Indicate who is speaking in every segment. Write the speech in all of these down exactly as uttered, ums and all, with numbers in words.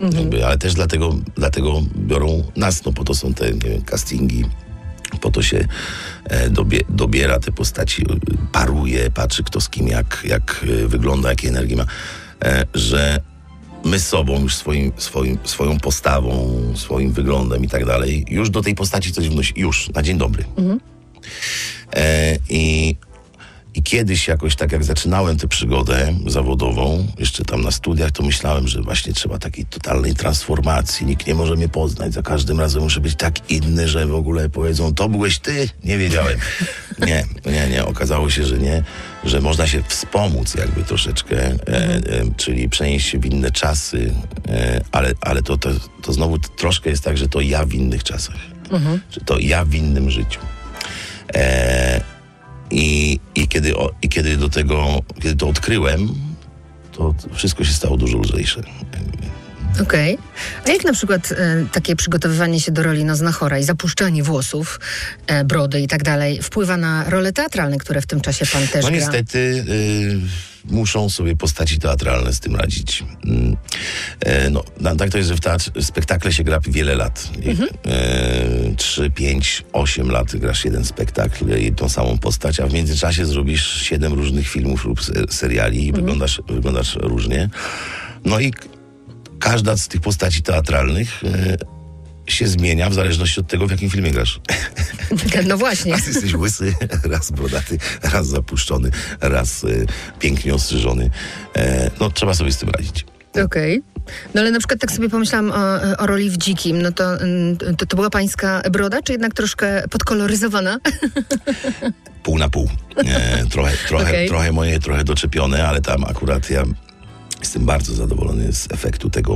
Speaker 1: Mhm. Jakby, ale też dlatego, dlatego biorą nas, no po to są te, nie wiem, castingi, po to się e, dobie, dobiera te postaci, paruje, patrzy kto z kim, jak, jak wygląda, jakie energii ma, e, że my sobą, już swoim, swoim, swoją postawą, swoim wyglądem i tak dalej, już do tej postaci coś wnosi, już, na dzień dobry. Mhm. E, i, I kiedyś jakoś tak jak zaczynałem tę przygodę zawodową, jeszcze tam na studiach, to myślałem, że właśnie trzeba takiej totalnej transformacji, nikt nie może mnie poznać, za każdym razem muszę być tak inny, że w ogóle powiedzą, to byłeś ty? Nie wiedziałem. Nie, nie, nie, okazało się, że nie, że można się wspomóc jakby troszeczkę, e, e, czyli przenieść się w inne czasy, e, ale, ale to, to, to znowu troszkę jest tak, że to ja w innych czasach, mhm. że to ja w innym życiu. E, I, i, kiedy, o, I kiedy do tego, kiedy to odkryłem, to wszystko się stało dużo lżejsze.
Speaker 2: Okej. Okay. A jak na przykład e, takie przygotowywanie się do roli Noznachora i zapuszczanie włosów, e, brody i tak dalej wpływa na role teatralne, które w tym czasie pan też
Speaker 1: no
Speaker 2: gra?
Speaker 1: Niestety y, muszą sobie postaci teatralne z tym radzić. Y, e, no, tak to jest, że w teatrze, spektakle się gra wiele lat. Mhm. Y, trzy, pięć, osiem lat grasz jeden spektakl, jedną samą postać, a w międzyczasie zrobisz siedem różnych filmów lub seriali i mhm. wyglądasz, wyglądasz różnie. No i każda z tych postaci teatralnych y, się zmienia w zależności od tego, w jakim filmie grasz.
Speaker 2: No właśnie.
Speaker 1: Raz jesteś łysy, raz brodaty, raz zapuszczony, raz y, pięknie ostrzyżony. E, no trzeba sobie z tym radzić.
Speaker 2: Okej. Okay. No ale na przykład tak sobie pomyślałam o, o roli w Dzikim. No to, to to była pańska broda, czy jednak troszkę podkoloryzowana?
Speaker 1: Pół na pół. E, trochę, trochę, okay. trochę moje, trochę doczepione, ale tam akurat ja jestem bardzo zadowolony z efektu tego,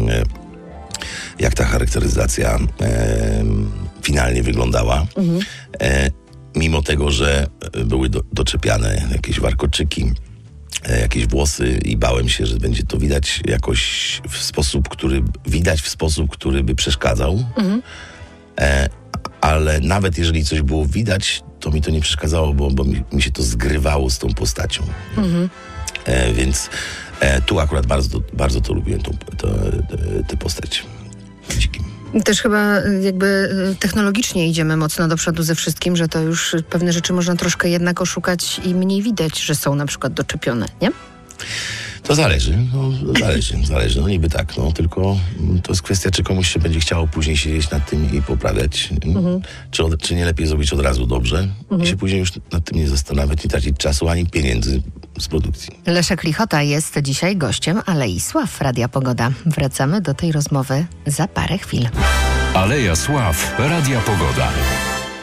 Speaker 1: jak ta charakteryzacja e, finalnie wyglądała. Mhm. E, mimo tego, że były do, doczepiane jakieś warkoczyki, e, jakieś włosy i bałem się, że będzie to widać jakoś w sposób, który widać w sposób, który by przeszkadzał. Mhm. E, ale nawet jeżeli coś było widać, to mi to nie przeszkadzało, bo, bo mi, mi się to zgrywało z tą postacią. Mhm. E, więc E, tu akurat bardzo, bardzo to lubiłem, tę postać w Dzikim.
Speaker 2: Też chyba jakby technologicznie idziemy mocno do przodu ze wszystkim, że to już pewne rzeczy można troszkę jednak oszukać i mniej widać, że są na przykład doczepione, nie?
Speaker 1: To zależy, no, zależy, zależy, no niby tak, no tylko to jest kwestia, czy komuś się będzie chciało później siedzieć nad tym i poprawiać, mhm. czy, od, czy nie lepiej zrobić od razu dobrze mhm. i się później już nad tym nie zastanawiać, nie tracić czasu ani pieniędzy z produkcji.
Speaker 2: Leszek Lichota jest dzisiaj gościem Alei Sław Radia Pogoda. Wracamy do tej rozmowy za parę chwil.
Speaker 3: Aleja Sław Radia Pogoda.